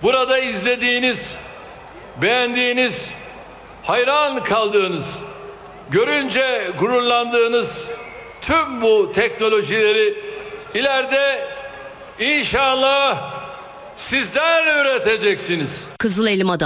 burada izlediğiniz, beğendiğiniz, hayran kaldığınız, görünce gururlandığınız tüm bu teknolojileri ileride inşallah sizler üreteceksiniz. Kızılelma'da